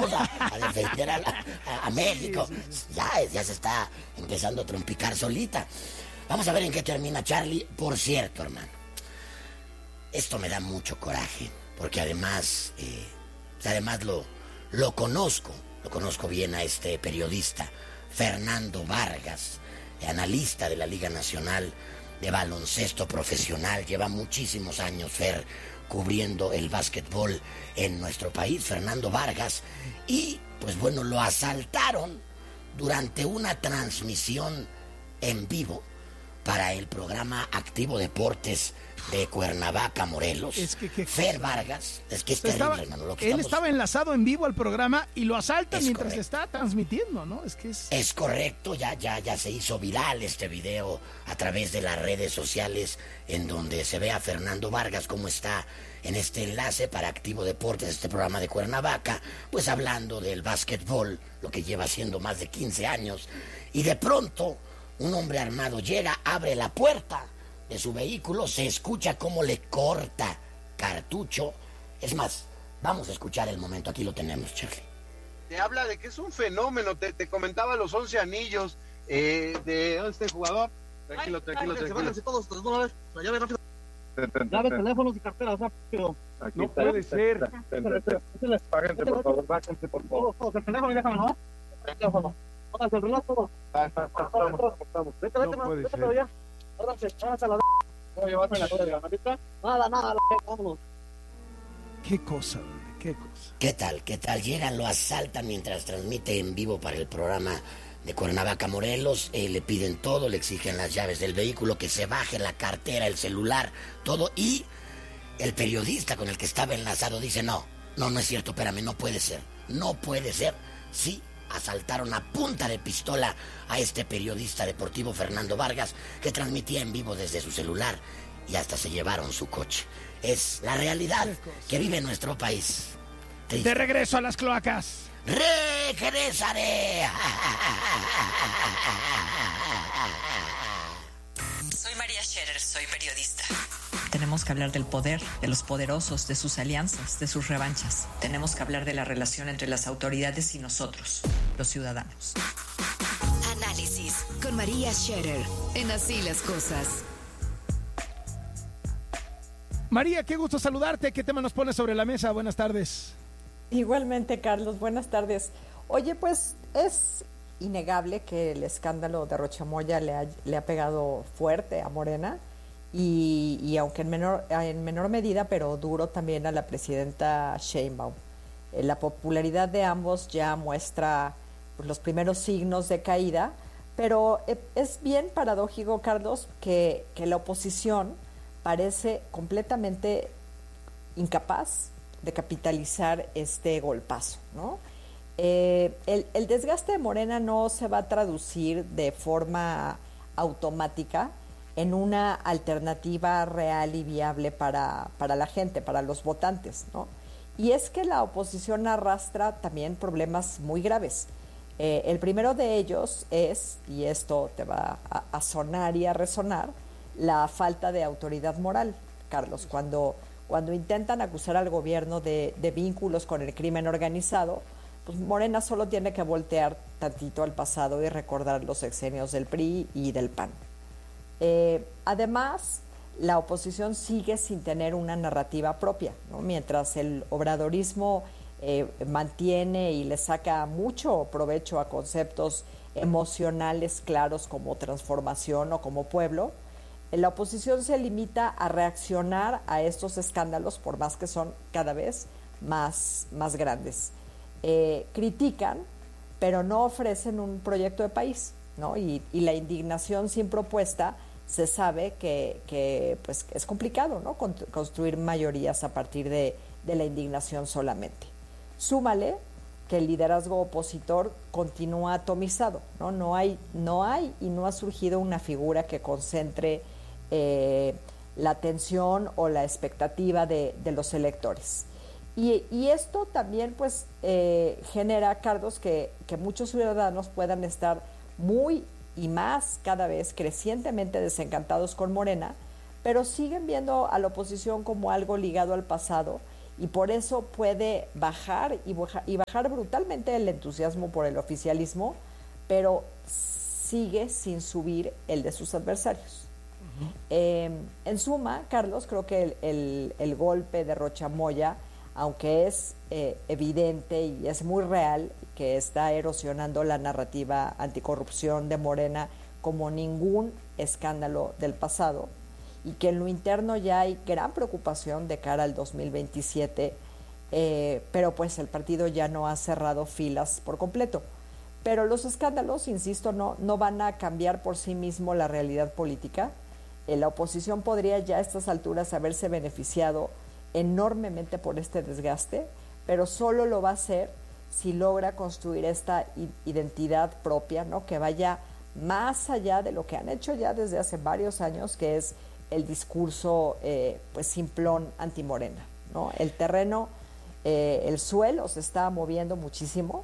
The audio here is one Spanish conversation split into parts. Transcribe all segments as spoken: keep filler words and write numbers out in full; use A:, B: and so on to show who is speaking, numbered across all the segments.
A: vamos a, a defender a, la, a, a México. Ya, ya se está empezando a trompicar solita. Vamos a ver en qué termina Charlie. Por cierto, hermano, esto me da mucho coraje, porque además, eh, además lo, lo conozco, lo conozco bien a este periodista, Fernando Vargas, analista de la Liga Nacional de Baloncesto Profesional. Lleva muchísimos años, Fer, cubriendo el básquetbol en nuestro país, Fernando Vargas. Y, pues bueno, lo asaltaron durante una transmisión en vivo para el programa Activo Deportes de Cuernavaca, Morelos.
B: Es que, que
A: Fer Vargas, es que es terrible,
B: estaba,
A: hermano. Lo que
B: él
A: estamos...
B: estaba enlazado en vivo al programa y lo asaltan
A: Es
B: mientras
A: correcto.
B: está transmitiendo, ¿no? Es que es...
A: Es correcto, ya, ya, ya se hizo viral este video a través de las redes sociales, en donde se ve a Fernando Vargas cómo está en este enlace para Activo Deportes, este programa de Cuernavaca, pues hablando del básquetbol, lo que lleva haciendo más de quince años, y de pronto un hombre armado llega, abre la puerta de su vehículo, se escucha cómo le corta cartucho. Es más, vamos a escuchar el momento, aquí lo tenemos, Charlie.
C: Te habla de que es un fenómeno, te, te comentaba los once anillos, eh, de dónde está el jugador. Tranquilo, tranquilo,
D: Ay,
C: tranquilo.
D: se todos, de una vez, la llave rápido. Llave, teléfonos y carteras rápido.
C: Aquí
D: No
C: está,
D: puede
C: está,
D: ser.
C: está, está, está, está. Páguense, por favor, bájense, por favor.
D: Todos, todos, el teléfono y déjame, ¿no? El teléfono. Pónganse el reloj, todo.
C: Ah, está, está, estamos, estamos.
D: Vete, vete,
B: No
D: más,
B: puede
D: vete
B: ser.
D: para allá. Ábranse, ábranse a la... Voy a llevarme la cosa de la matita. Nada, nada, la... vámonos.
B: Qué cosa, hombre, qué cosa.
A: ¿Qué tal? ¿Qué tal? Llegan, lo asaltan mientras transmite en vivo para el programa de Cuernavaca, Morelos. Eh, le piden todo, le exigen las llaves del vehículo, que se baje la cartera, el celular, todo. Y el periodista con el que estaba enlazado dice, no, no, no es cierto, espérame, no puede ser. No puede ser. Sí, asaltaron a punta de pistola a este periodista deportivo Fernando Vargas, que transmitía en vivo desde su celular, y hasta se llevaron su coche. Es la realidad que vive nuestro país. Triste.
B: De regreso a las cloacas.
A: Regresaré.
E: Soy María Scherer, soy periodista. Tenemos que hablar del poder, de los poderosos, de sus alianzas, de sus revanchas. Tenemos que hablar de la relación entre las autoridades y nosotros, los ciudadanos.
F: Análisis con María Scherer en Así las Cosas.
B: María, qué gusto saludarte. ¿Qué tema nos pones sobre la mesa? Buenas tardes.
G: Igualmente, Carlos, buenas tardes. Oye, pues es innegable que el escándalo de Rochamoya le ha, le ha pegado fuerte a Morena y, y aunque en menor, en menor medida, pero duro también a la presidenta Sheinbaum. Eh, la popularidad de ambos ya muestra pues, los primeros signos de caída, pero eh, es bien paradójico, Carlos, que, que la oposición parece completamente incapaz de capitalizar este golpazo, ¿no? Eh, el, el desgaste de Morena no se va a traducir de forma automática en una alternativa real y viable para, para la gente, para los votantes, ¿no? Y es que la oposición arrastra también problemas muy graves. Eh, el primero de ellos es, y esto te va a, a sonar y a resonar, la falta de autoridad moral, Carlos, cuando, cuando intentan acusar al gobierno de, de vínculos con el crimen organizado, pues Morena solo tiene que voltear tantito al pasado y recordar los sexenios del P R I y del P A N. Eh, además, la oposición sigue sin tener una narrativa propia, ¿no? Mientras el obradorismo eh, mantiene y le saca mucho provecho a conceptos emocionales claros como transformación o como pueblo, la oposición se limita a reaccionar a estos escándalos, por más que son cada vez más, más grandes. Eh, critican, pero no ofrecen un proyecto de país, ¿no? Y, y la indignación sin propuesta se sabe que, que pues, es complicado, ¿no? Con, construir mayorías a partir de, de la indignación solamente. Súmale que el liderazgo opositor continúa atomizado, ¿no? No hay, no hay y no ha surgido una figura que concentre Eh, la atención o la expectativa de, de los electores. Y, y esto también pues eh, genera, Carlos, que, que muchos ciudadanos puedan estar muy y más cada vez crecientemente desencantados con Morena, pero siguen viendo a la oposición como algo ligado al pasado y por eso puede bajar y, baja, y bajar brutalmente el entusiasmo por el oficialismo, pero sigue sin subir el de sus adversarios. Uh-huh. Eh, en suma, Carlos, creo que el, el, el golpe de Rocha Moya, aunque es eh, evidente y es muy real que está erosionando la narrativa anticorrupción de Morena como ningún escándalo del pasado, y que en lo interno ya hay gran preocupación de cara al dos mil veintisiete, eh, pero pues el partido ya no ha cerrado filas por completo. Pero los escándalos, insisto, no, no van a cambiar por sí mismo la realidad política. Eh, la oposición podría ya a estas alturas haberse beneficiado enormemente por este desgaste, pero solo lo va a hacer si logra construir esta identidad propia, ¿no? Que vaya más allá de lo que han hecho ya desde hace varios años, que es el discurso eh, pues simplón antimorena, ¿no? El terreno, eh, el suelo se está moviendo muchísimo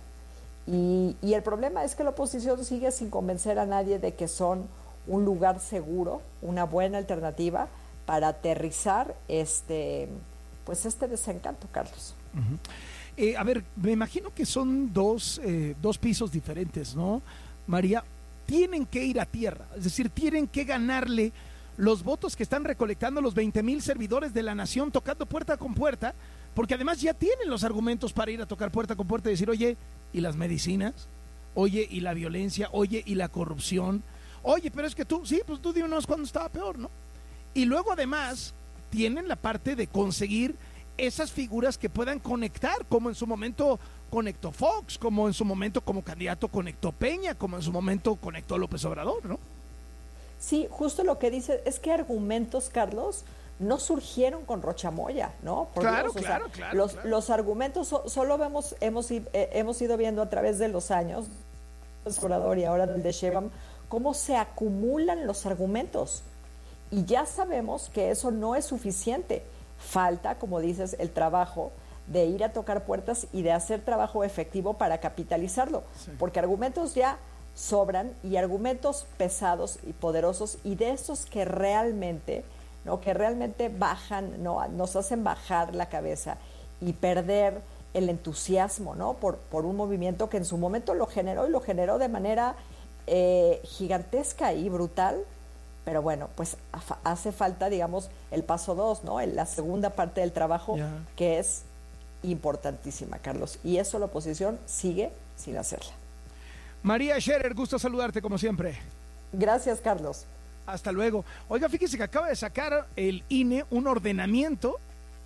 G: y, y el problema es que la oposición sigue sin convencer a nadie de que son un lugar seguro, una buena alternativa para aterrizar este pues este desencanto, Carlos.
B: Uh-huh. Eh, a ver, me imagino que son dos, eh, dos pisos diferentes, ¿no, María? Tienen que ir a tierra, es decir, tienen que ganarle los votos que están recolectando los veinte mil servidores de la nación tocando puerta con puerta, porque además ya tienen los argumentos para ir a tocar puerta con puerta y decir, oye, ¿y las medicinas? Oye, ¿y la violencia? Oye, ¿y la corrupción? Oye, pero es que tú, sí, pues tú dinos cuando estaba peor, ¿no? Y luego además tienen la parte de conseguir esas figuras que puedan conectar, como en su momento conectó Fox, como en su momento como candidato conectó Peña, como en su momento conectó López Obrador, ¿no?
G: Sí, justo lo que dice es que argumentos, Carlos, no surgieron con Rocha Moya, ¿no? Por
B: claro,
G: Dios,
B: claro,
G: o sea,
B: claro,
G: los,
B: claro.
G: Los argumentos so, solo vemos, hemos, eh, hemos ido viendo a través de los años, López Obrador y ahora del de Sheinbaum, cómo se acumulan los argumentos. Y ya sabemos que eso no es suficiente. Falta, como dices, el trabajo de ir a tocar puertas y de hacer trabajo efectivo para capitalizarlo. Sí. Porque argumentos ya sobran, y argumentos pesados y poderosos, y de esos que realmente, ¿no? que realmente bajan, ¿no? nos hacen bajar la cabeza y perder el entusiasmo, ¿no? por, por un movimiento que en su momento lo generó y lo generó de manera eh, gigantesca y brutal. Pero bueno, pues hace falta, digamos, el paso dos, ¿no? La segunda parte del trabajo, yeah. que es importantísima, Carlos. Y eso la oposición sigue sin hacerla.
B: María Scherer, gusto saludarte como siempre.
G: Gracias, Carlos.
B: Hasta luego. Oiga, fíjese que acaba de sacar el I N E un ordenamiento,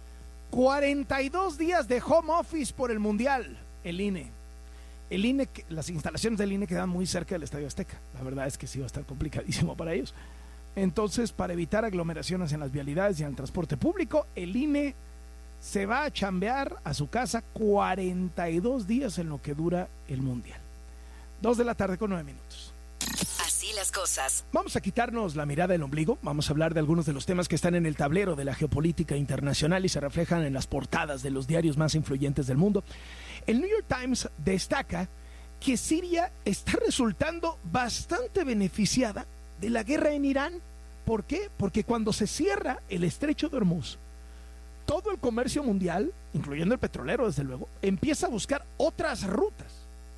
B: cuarenta y dos días de home office por el Mundial, el I N E. El I N E, las instalaciones del I N E quedan muy cerca del Estadio Azteca. La verdad es que sí va a estar complicadísimo para ellos. Entonces, para evitar aglomeraciones en las vialidades y en el transporte público, el I N E se va a chambear a su casa cuarenta y dos días en lo que dura el Mundial. Dos de la tarde con nueve minutos.
F: Así las cosas.
B: Vamos a quitarnos la mirada del ombligo. Vamos a hablar de algunos de los temas que están en el tablero de la geopolítica internacional y se reflejan en las portadas de los diarios más influyentes del mundo. El New York Times destaca que Siria está resultando bastante beneficiada de la guerra en Irán. ¿Por qué? Porque cuando se cierra el estrecho de Hormuz, todo el comercio mundial, incluyendo el petrolero desde luego, empieza a buscar otras rutas.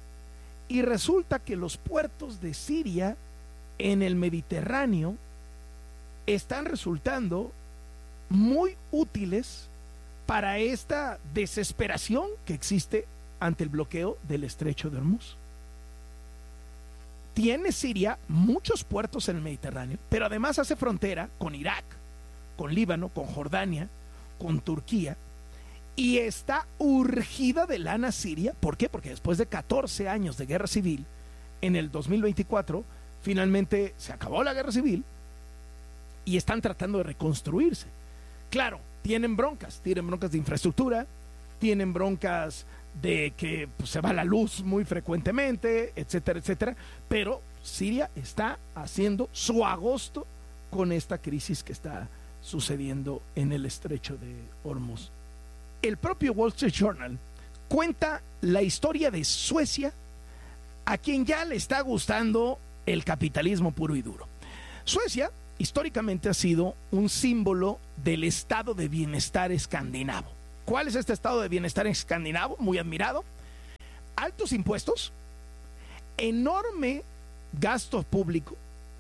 B: Y resulta que los puertos de Siria en el Mediterráneo están resultando muy útiles para esta desesperación que existe ante el bloqueo del estrecho de Hormuz. Tiene Siria muchos puertos en el Mediterráneo, pero además hace frontera con Irak, con Líbano, con Jordania, con Turquía, y está urgida de lana Siria. ¿Por qué? Porque después de catorce años de guerra civil, en el dos mil veinticuatro, finalmente se acabó la guerra civil y están tratando de reconstruirse. Claro, tienen broncas, tienen broncas de infraestructura, tienen broncas de que pues, se va la luz muy frecuentemente, etcétera, etcétera, pero Siria está haciendo su agosto con esta crisis que está sucediendo en el estrecho de Hormuz. El propio Wall Street Journal cuenta la historia de Suecia, a quien ya le está gustando el capitalismo puro y duro. Suecia históricamente ha sido un símbolo del estado de bienestar escandinavo, ¿Cuál es este estado de bienestar escandinavo? Muy admirado. Altos impuestos, enorme gasto público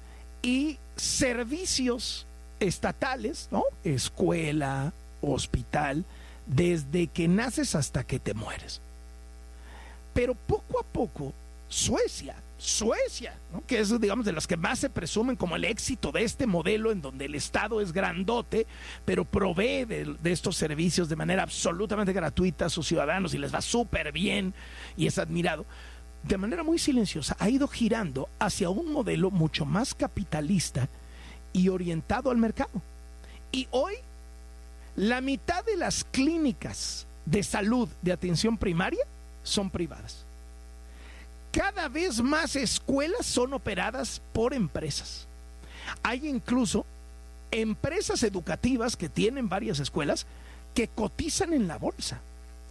B: y servicios estatales, ¿no? Escuela, hospital, desde que naces hasta que te mueres. Pero poco a poco, Suecia, Suecia, ¿no? Que es, digamos, de los que más se presumen como el éxito de este modelo en donde el Estado es grandote, pero provee de, de estos servicios de manera absolutamente gratuita a sus ciudadanos y les va súper bien y es admirado. De manera muy silenciosa ha ido girando hacia un modelo mucho más capitalista y orientado al mercado. Y hoy la mitad de las clínicas de salud de atención primaria son privadas. Cada vez más escuelas son operadas por empresas. Hay incluso empresas educativas que tienen varias escuelas que cotizan en la bolsa.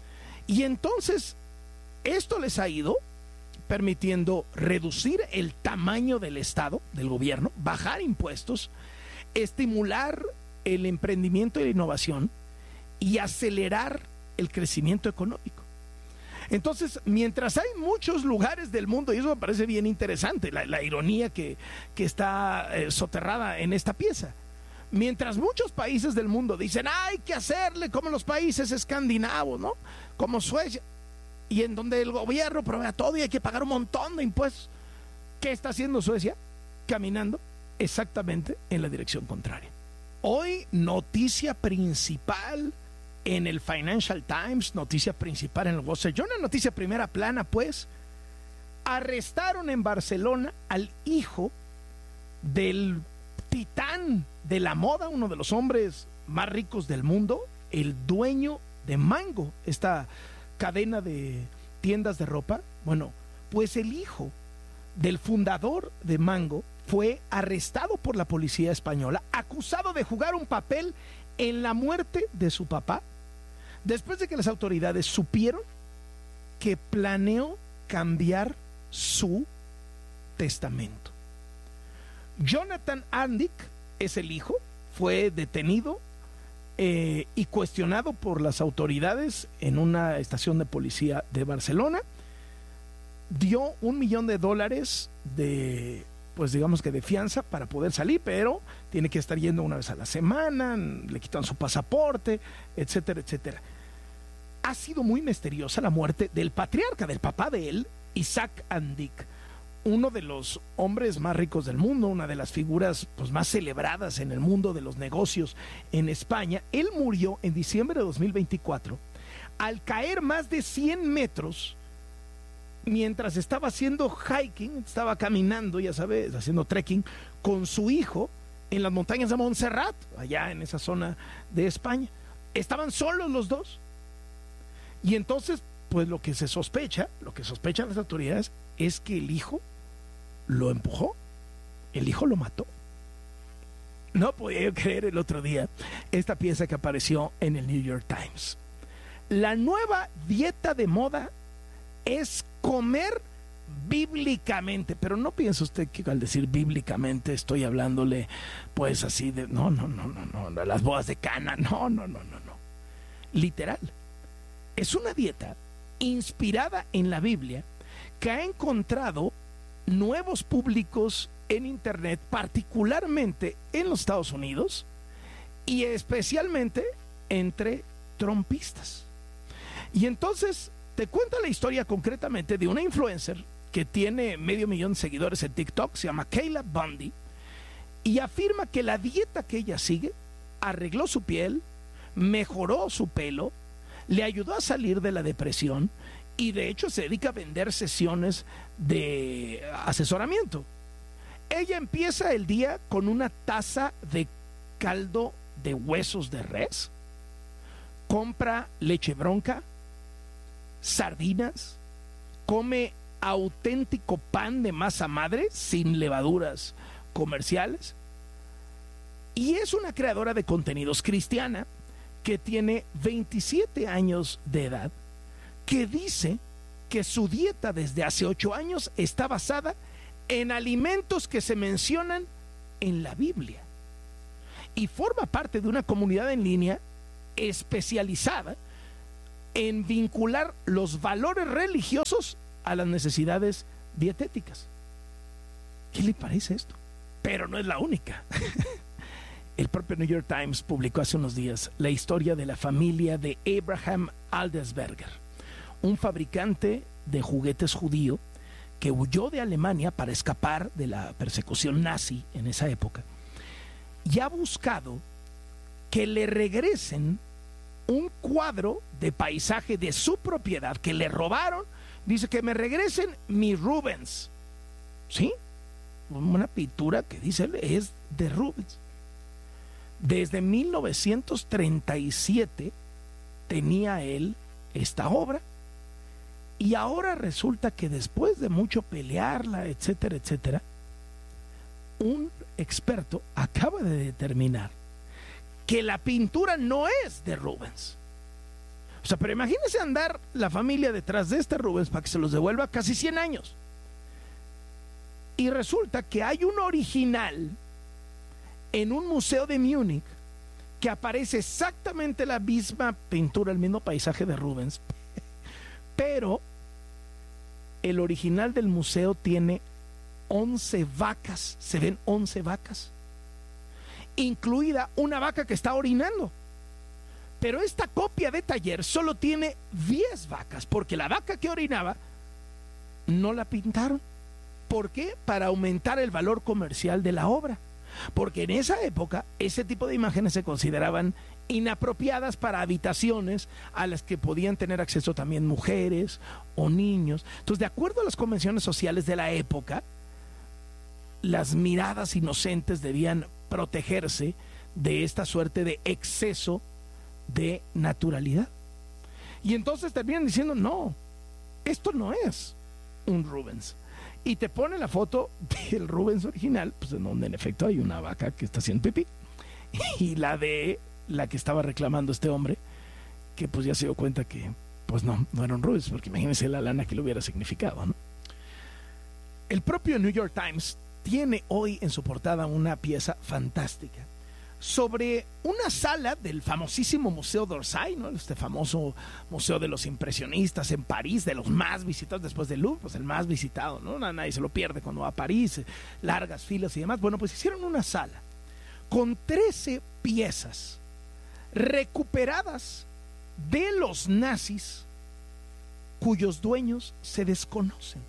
B: Y entonces esto les ha ido permitiendo reducir el tamaño del Estado, del gobierno, bajar impuestos, estimular el emprendimiento y la innovación y acelerar el crecimiento económico. Entonces, mientras hay muchos lugares del mundo, y eso me parece bien interesante, la, la ironía que, que está eh, soterrada en esta pieza, mientras muchos países del mundo dicen, hay que hacerle como los países escandinavos, ¿no? Como Suecia, y en donde el gobierno provee todo y hay que pagar un montón de impuestos. ¿Qué está haciendo Suecia? Caminando exactamente en la dirección contraria. Hoy, noticia principal en el Financial Times, noticia principal en el Wall Street Journal, noticia primera plana, pues, arrestaron en Barcelona al hijo del titán de la moda, uno de los hombres más ricos del mundo, el dueño de Mango, esta cadena de tiendas de ropa. Bueno, pues el hijo del fundador de Mango fue arrestado por la policía española, acusado de jugar un papel en la muerte de su papá, después de que las autoridades supieron que planeó cambiar su testamento. Jonathan Andic es el hijo, fue detenido eh, y cuestionado por las autoridades en una estación de policía de Barcelona. Dio un millón de dólares de, pues digamos que de fianza para poder salir, pero tiene que estar yendo una vez a la semana, le quitan su pasaporte, etcétera, etcétera. Ha sido muy misteriosa la muerte del patriarca, del papá de él, Isaac Andic, uno de los hombres más ricos del mundo, una de las figuras pues, más celebradas en el mundo de los negocios en España. Él murió en diciembre de dos mil veinticuatro al caer más de cien metros mientras estaba haciendo hiking, estaba caminando, ya sabes, haciendo trekking con su hijo en las montañas de Montserrat, allá en esa zona de España. Estaban solos los dos. Y entonces, pues lo que se sospecha, lo que sospechan las autoridades es que el hijo lo empujó, el hijo lo mató. No podía creer el otro día esta pieza que apareció en el New York Times. La nueva dieta de moda es comer bíblicamente, pero no piense usted que al decir bíblicamente estoy hablándole pues así de no, no, no, no, no, las bodas de Cana, no, no, no, no, no. Literal. Es una dieta inspirada en la Biblia que ha encontrado nuevos públicos en internet, particularmente en los Estados Unidos y especialmente entre trumpistas. Y entonces te cuenta la historia concretamente de una influencer que tiene medio millón de seguidores en TikTok, se llama Kayla Bundy, y afirma que la dieta que ella sigue arregló su piel, mejoró su pelo, le ayudó a salir de la depresión y de hecho se dedica a vender sesiones de asesoramiento. Ella empieza el día con una taza de caldo de huesos de res, compra leche bronca, sardinas, come auténtico pan de masa madre sin levaduras comerciales y es una creadora de contenidos cristiana que tiene veintisiete años de edad, que dice que su dieta desde hace ocho años está basada en alimentos que se mencionan en la Biblia y forma parte de una comunidad en línea especializada en vincular los valores religiosos a las necesidades dietéticas. ¿Qué le parece esto? Pero no es la única. El propio New York Times publicó hace unos días la historia de la familia de Abraham Aldesberger, un fabricante de juguetes judío que huyó de Alemania para escapar de la persecución nazi en esa época, y ha buscado que le regresen un cuadro de paisaje de su propiedad que le robaron. Dice que me regresen mi Rubens. ¿Sí? Una pintura que dice él es de Rubens. Desde mil novecientos treinta y siete tenía él esta obra, y ahora resulta que después de mucho pelearla, etcétera, etcétera, un experto acaba de determinar que la pintura no es de Rubens. O sea, pero imagínense andar la familia detrás de este Rubens para que se los devuelva casi cien años. Y resulta que hay un original en un museo de Múnich que aparece exactamente la misma pintura, el mismo paisaje de Rubens, pero el original del museo tiene once vacas, se ven once vacas, incluida una vaca que está orinando. Pero esta copia de taller solo tiene diez vacas, porque la vaca que orinaba no la pintaron. ¿Por qué? Para aumentar el valor comercial de la obra. Porque en esa época ese tipo de imágenes se consideraban inapropiadas para habitaciones a las que podían tener acceso también mujeres o niños. Entonces, de acuerdo a las convenciones sociales de la época, las miradas inocentes debían protegerse de esta suerte de exceso de naturalidad. Y entonces terminan diciendo, no, esto no es un Rubens. Y te pone la foto del Rubens original, pues en donde en efecto hay una vaca que está haciendo pipí, y la de la que estaba reclamando este hombre, que pues ya se dio cuenta que pues no, no era un Rubens, porque imagínense la lana que le hubiera significado, ¿no? El propio New York Times tiene hoy en su portada una pieza fantástica sobre una sala del famosísimo Museo d'Orsay, ¿no? Este famoso museo de los impresionistas en París, de los más visitados después del Louvre, pues el más visitado, ¿no? Nadie se lo pierde cuando va a París, largas filas y demás. Bueno, pues hicieron una sala con trece piezas recuperadas de los nazis cuyos dueños se desconocen.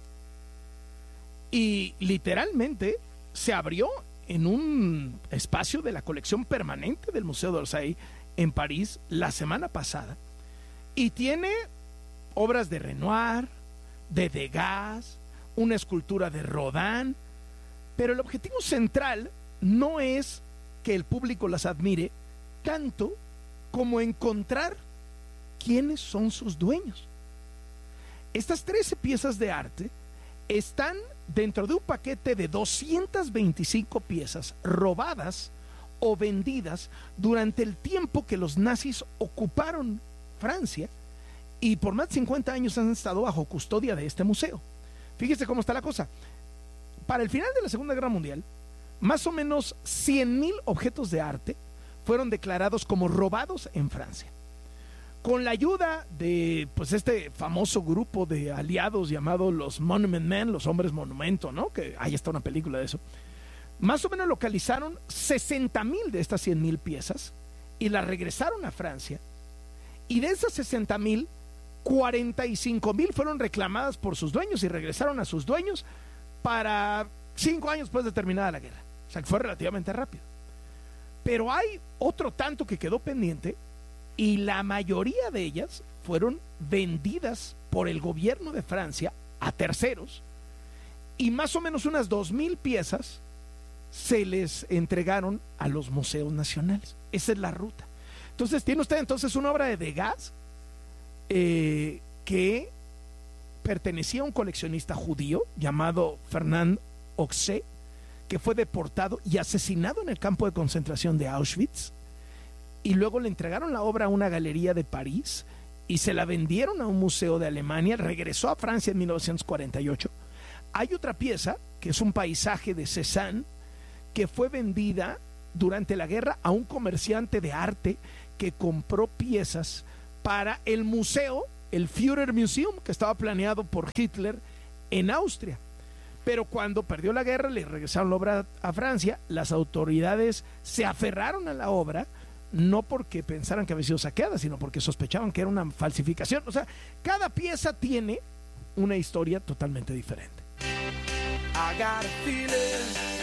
B: Y literalmente se abrió en un espacio de la colección permanente del Museo d'Orsay en París la semana pasada, y tiene obras de Renoir, de Degas, una escultura de Rodin, pero el objetivo central no es que el público las admire tanto como encontrar quiénes son sus dueños. Estas trece piezas de arte están dentro de un paquete de doscientas veinticinco piezas robadas o vendidas durante el tiempo que los nazis ocuparon Francia, y por más de cincuenta años han estado bajo custodia de este museo. Fíjese cómo está la cosa. Para el final de la Segunda Guerra Mundial, más o menos cien mil objetos de arte fueron declarados como robados en Francia. Con la ayuda de pues este famoso grupo de aliados llamado los Monument Men, los hombres monumento, ¿no? Que ahí está una película de eso. Más o menos localizaron sesenta mil de estas cien mil piezas y las regresaron a Francia. Y de esas sesenta mil, cuarenta y cinco mil fueron reclamadas por sus dueños y regresaron a sus dueños para cinco años después de terminada la guerra. O sea, que fue relativamente rápido. Pero hay otro tanto que quedó pendiente, y la mayoría de ellas fueron vendidas por el gobierno de Francia a terceros, y más o menos unas dos mil piezas se les entregaron a los museos nacionales. Esa es la ruta. Entonces tiene usted entonces una obra de Degas eh, que pertenecía a un coleccionista judío llamado Fernand Hoxé, que fue deportado y asesinado en el campo de concentración de Auschwitz, y luego le entregaron la obra a una galería de París y se la vendieron a un museo de Alemania. Regresó a Francia en mil novecientos cuarenta y ocho. Hay otra pieza que es un paisaje de Cézanne que fue vendida durante la guerra a un comerciante de arte que compró piezas para el museo, el Führermuseum, que estaba planeado por Hitler en Austria. Pero cuando perdió la guerra, le regresaron la obra a Francia. Las autoridades se aferraron a la obra, no porque pensaran que había sido saqueada, sino porque sospechaban que era una falsificación. O sea, cada pieza tiene una historia totalmente diferente. I got a feeling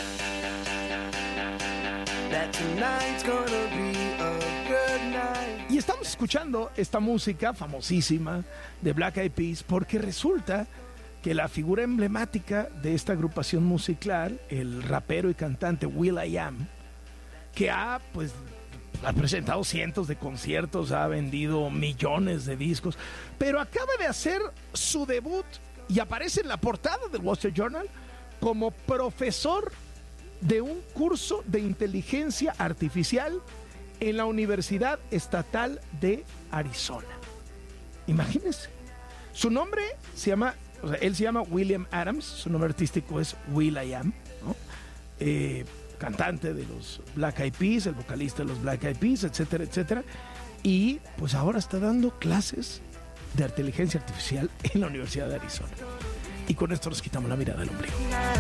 B: that tonight's gonna be a good night. Y estamos escuchando esta música famosísima de Black Eyed Peas porque resulta que la figura emblemática de esta agrupación musical, el rapero y cantante will.i.am, que ha pues ha presentado cientos de conciertos, ha vendido millones de discos, pero acaba de hacer su debut y aparece en la portada del Wall Street Journal como profesor de un curso de inteligencia artificial en la Universidad Estatal de Arizona. Imagínense. Su nombre se llama, o sea, él se llama William Adams, su nombre artístico es will.i.am, ¿no? Eh, cantante de los Black Eyed Peas, el vocalista de los Black Eyed Peas, etcétera, etcétera. Y pues ahora está dando clases de inteligencia artificial en la Universidad de Arizona. Y con esto nos quitamos la mirada del ombligo.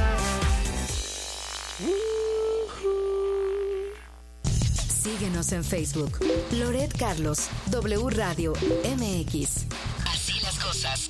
F: Síguenos en Facebook. Loret Carlos, W Radio M X. Así las cosas.